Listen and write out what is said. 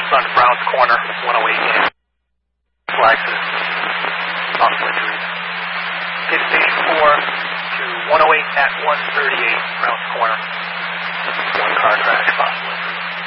on Browns Corner, 108. Flags is possible injuries. Pit station 4 to 108 at 138, Browns Corner. One car crash, possible injuries.